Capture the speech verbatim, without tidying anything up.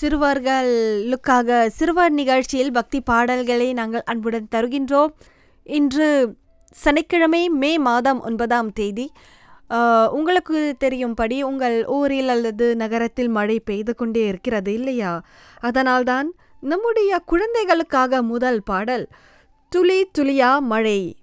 சிறுவர்களுக்காக சிறுவர் நிகழ்ச்சியில் பக்தி பாடல்களை நாங்கள் அன்புடன் தருகின்றோம். இன்று சனிக்கிழமை மே மாதம் ஒன்பதாம் தேதி. ஆஹ், உங்களுக்கு தெரியும்படி உங்கள் ஊரில் அல்லது நகரத்தில் மழை பெய்து கொண்டே இருக்கிறது இல்லையா? அதனால்தான் நம்முடைய குழந்தைகளுக்காக முதல் பாடல் துளி துளியா மழை